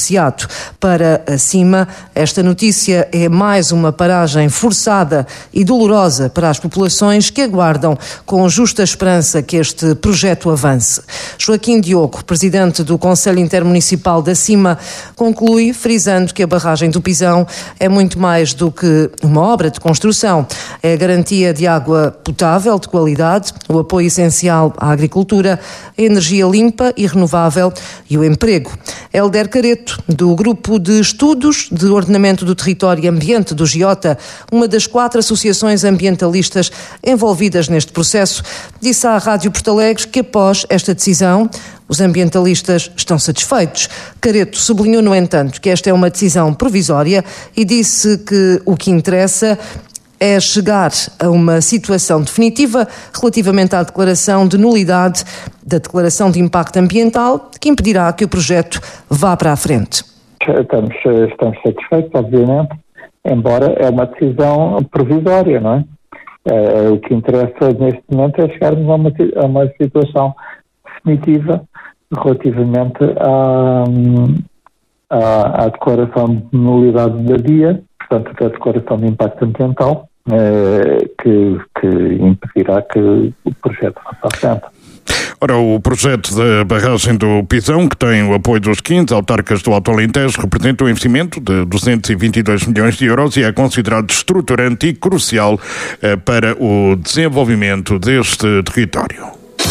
apreciado. Para a CIMA, esta notícia é mais uma paragem forçada e dolorosa para as populações que aguardam com justa esperança que este projeto avance. Joaquim Diogo, presidente do Conselho Intermunicipal da CIMA, conclui frisando que a barragem do Pisão é muito mais do que uma obra de construção. É a garantia de água potável, de qualidade, o apoio essencial à agricultura, a energia limpa e renovável e o emprego. Hélder Careto, do Grupo de Estudos de Ordenamento do Território e Ambiente do GIOTA, uma das 4 associações ambientalistas envolvidas neste processo, disse à Rádio Porto Alegre que após esta decisão os ambientalistas estão satisfeitos. Careto sublinhou, no entanto, que esta é uma decisão provisória e disse que o que interessa é chegar a uma situação definitiva relativamente à declaração de nulidade da declaração de impacto ambiental, que impedirá que o projeto vá para a frente. Estamos satisfeitos, obviamente, embora é uma decisão provisória, não é? O que interessa neste momento é chegarmos a uma situação definitiva relativamente à declaração de nulidade da DIA, portanto, da declaração de impacto ambiental, que impedirá que o projeto vá para a frente. Ora, o projeto da barragem do Pisão, que tem o apoio dos 15 autarcas do Alto Alentejo, representa um investimento de 222 milhões de euros e é considerado estruturante e crucial para o desenvolvimento deste território.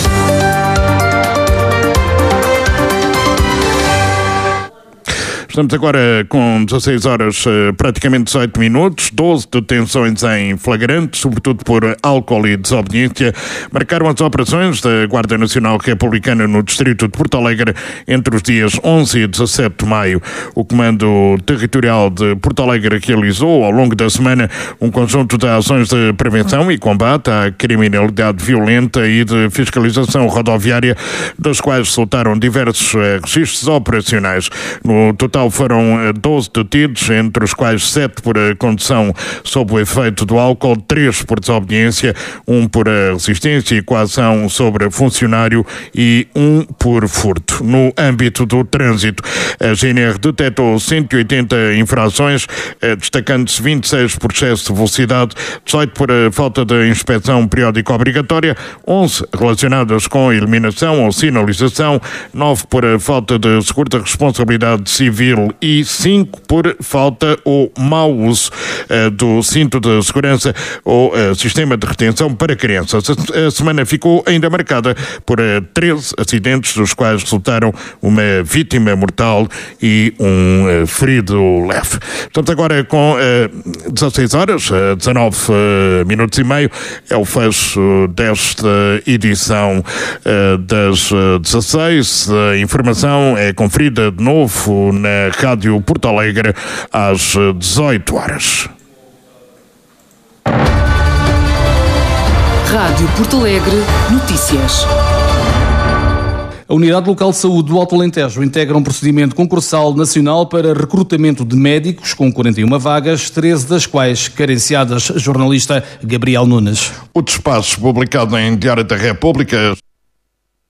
Estamos agora com 16 horas, praticamente 18 minutos, 12 detenções em flagrante, sobretudo por álcool e desobediência, marcaram as operações da Guarda Nacional Republicana no distrito de Porto Alegre entre os dias 11 e 17 de maio. O Comando Territorial de Porto Alegre realizou, ao longo da semana, um conjunto de ações de prevenção e combate à criminalidade violenta e de fiscalização rodoviária, das quais resultaram diversos registros operacionais. No total foram 12 detidos, entre os quais 7 por condução sob o efeito do álcool, 3 por desobediência, 1 por resistência e coação sobre funcionário e 1 por furto. No âmbito do trânsito, a GNR detectou 180 infrações, destacando-se 26 por excesso de velocidade, 18 por falta de inspeção periódica obrigatória, 11 relacionadas com iluminação ou sinalização, 9 por falta de segura responsabilidade civil e 5 por falta ou mau uso do cinto de segurança ou sistema de retenção para crianças. A semana ficou ainda marcada por 13 acidentes, dos quais resultaram uma vítima mortal e um ferido leve. Estamos agora com 16 horas, 19 minutos e meio, é o fecho desta edição das 16. A informação é conferida de novo na Rádio Porto Alegre às 18 horas. Rádio Porto Alegre Notícias. A Unidade Local de Saúde do Alto Alentejo integra um procedimento concursal nacional para recrutamento de médicos com 41 vagas, 13 das quais carenciadas. Jornalista Gabriel Nunes. O despacho publicado em Diário da República